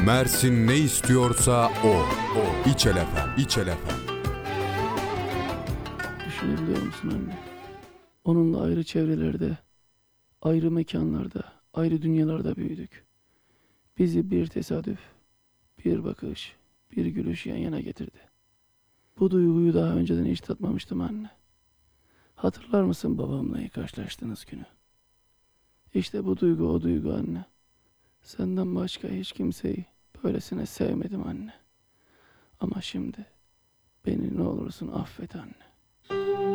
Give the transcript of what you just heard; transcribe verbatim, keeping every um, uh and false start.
Mersin ne istiyorsa o. O. İçel efem, İçel efem. Düşünebiliyor musun anne? Onunla ayrı çevrelerde, ayrı mekanlarda, ayrı dünyalarda büyüdük. Bizi bir tesadüf, bir bakış, bir gülüş yan yana getirdi. Bu duyguyu daha önceden hiç tatmamıştım anne. Hatırlar mısın babamla ilk karşılaştığınız günü? İşte bu duygu o duygu anne. Senden başka hiç kimseyi böylesine sevmedim anne. Ama şimdi beni ne olursun affet anne.